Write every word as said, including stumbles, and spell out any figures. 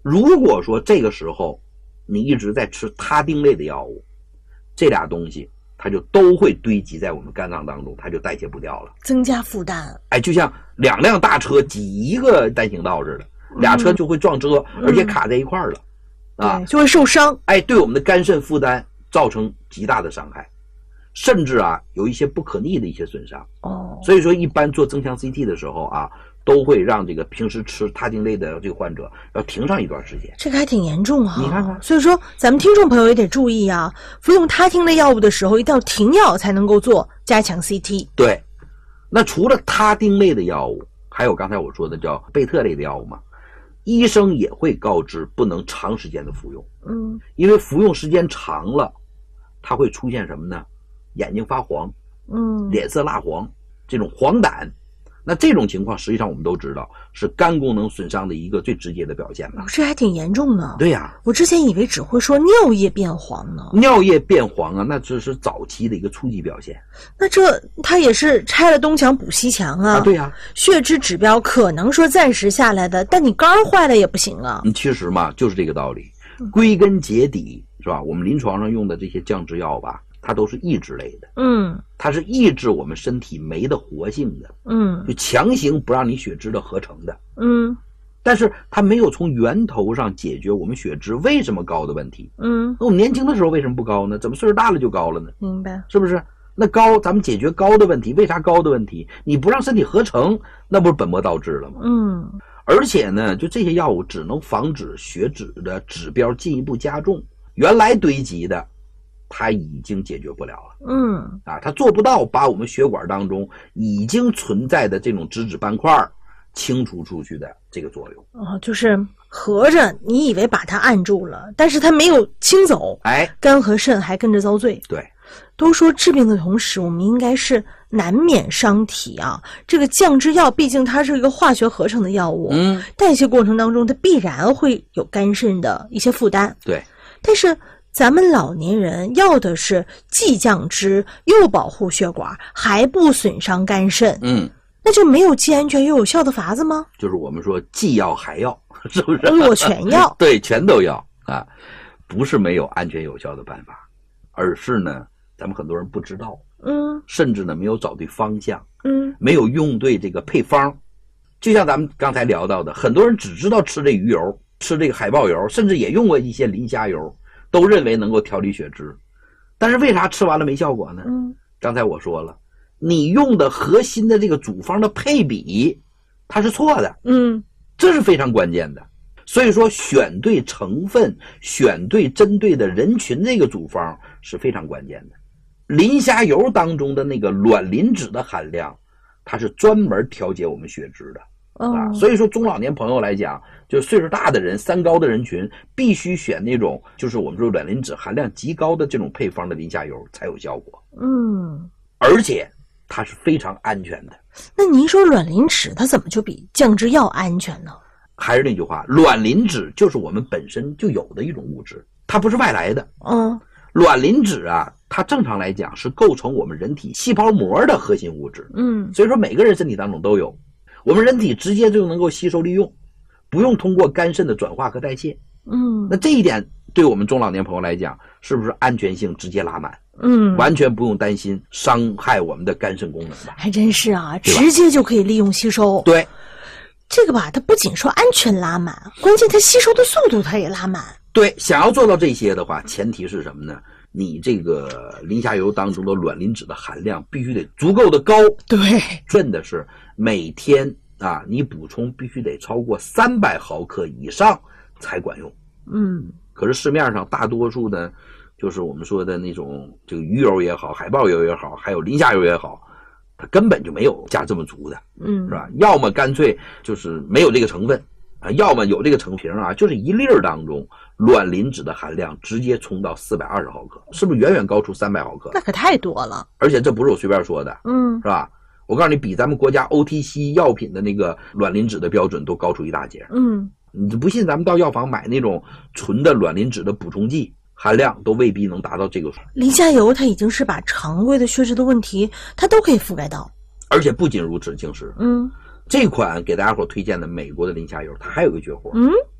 如果说这个时候你一直在吃他汀类的药物，这俩东西它就都会堆积在我们肝脏当中，它就代谢不掉了， 增加负担。 哎，就像两辆大车挤一个单行道似的，俩车就会撞车，嗯、而且卡在一块儿了，啊， 就会受伤。 哎，对我们的肝肾负担造成极大的伤害，甚至啊有一些不可逆的一些损伤。 哦， 所以说一般做增强 C T 的时候啊，都会让这个平时吃他汀类的这个患者要停上一段时间。 这个还挺严重啊！ 你看看， 所以说咱们听众朋友也得注意啊，服用他汀类药物的时候一定要停药才能够做加强 C T。 对，那除了他汀类的药物，还有刚才我说的叫贝特类的药物嘛，医生也会告知不能长时间的服用。 嗯， 因为服用时间长了，它会出现什么呢？眼睛发黄， 嗯， 脸色蜡黄，这种黄疸。那这种情况实际上我们都知道是肝功能损伤的一个最直接的表现吧。 这还挺严重的。 对呀、啊， 我之前以为只会说尿液变黄呢。 尿液变黄啊，那只是早期的一个初级表现。 那这它也是拆了东墙补西墙啊。 啊对呀、啊， 血脂指标可能说暂时下来的，但你肝坏了也不行啊。 嗯，其实嘛就是这个道理。归根结底是吧？我们临床上用的这些降脂药吧，它都是抑制类的， 嗯， 它是抑制我们身体酶的活性的， 嗯， 就强行不让你血脂的合成的， 嗯， 但是它没有从源头上解决我们血脂为什么高的问题， 嗯， 那我们年轻的时候为什么不高呢？怎么岁数大了就高了呢？ 明白， 是不是？那高咱们解决高的问题，为啥高的问题？你不让身体合成，那不是本末倒置了吗？ 嗯，而且呢，就这些药物只能防止血脂的指标进一步加重，原来堆积的它已经解决不了了。 嗯， 啊，它做不到把我们血管当中已经存在的这种脂质斑块清除出去的这个作用。 哦，就是合着你以为把它按住了，但是它没有清走， 哎， 肝和肾还跟着遭罪。 对， 都说治病的同时，我们应该是难免伤体啊。这个降脂药毕竟它是一个化学合成的药物， 嗯， 代谢过程当中它必然会有肝肾的一些负担。 对， 但是咱们老年人要的是既降脂又保护血管，还不损伤肝肾。 嗯， 那就没有既安全又有效的法子吗？ 就是我们说既要还要，是不是？ 我全要。 对，全都要啊，不是没有安全有效的办法，而是呢，咱们很多人不知道， 嗯， 甚至呢没有找对方向， 嗯， 没有用对这个配方。就像咱们刚才聊到的，很多人只知道吃这鱼油，吃这个海豹油，甚至也用过一些磷虾油，都认为能够调理血脂，但是为啥吃完了没效果呢？ 嗯， 刚才我说了，你用的核心的这个组方的配比，它是错的， 嗯， 这是非常关键的。所以说，选对成分，选对针对的人群，这个组方是非常关键的。磷虾油当中的那个卵磷脂的含量，它是专门调节我们血脂的。啊，所以说中老年朋友来讲，就是岁数大的人，三高的人群，必须选那种就是我们说卵磷脂含量极高的这种配方的磷虾油才有效果。 嗯， 而且它是非常安全的。 那您说卵磷脂它怎么就比降脂药安全呢？ 还是那句话，卵磷脂就是我们本身就有的一种物质，它不是外来的。 嗯， 卵磷脂啊，它正常来讲是构成我们人体细胞膜的核心物质。 嗯， 所以说每个人身体当中都有。我们人体直接就能够吸收利用，不用通过肝肾的转化和代谢。 嗯， 那这一点对我们中老年朋友来讲，是不是安全性直接拉满？ 嗯， 完全不用担心伤害我们的肝肾功能吧？ 还真是啊，直接就可以利用吸收。 对， 这个吧，它不仅说安全拉满，关键它吸收的速度它也拉满。 对，想要做到这些的话，前提是什么呢？你这个磷虾油当中的卵磷脂的含量必须得足够的高。 对， 真的是每天啊，你补充必须得超过三百毫克以上才管用。 嗯， 可是市面上大多数的，就是我们说的那种这个鱼油也好，海豹油也好，还有磷虾油也好，它根本就没有加这么足的， 嗯， 是吧？要么干脆就是没有这个成分啊，要么有这个成瓶啊，就是一粒当中卵磷脂的含量直接冲到四百二十毫克，是不是远远高出三百毫克？ 那可太多了。 而且这不是我随便说的， 嗯， 是吧？我告诉你，比咱们国家 O T C 药品的那个卵磷脂的标准都高出一大截。 嗯， 你不信，咱们到药房买那种纯的卵磷脂的补充剂，含量都未必能达到这个数。 磷虾油它已经是把常规的血脂的问题，它都可以覆盖到。 而且不仅如此，静时， 嗯， 这款给大家伙推荐的美国的磷虾油，它还有一个绝活。 嗯，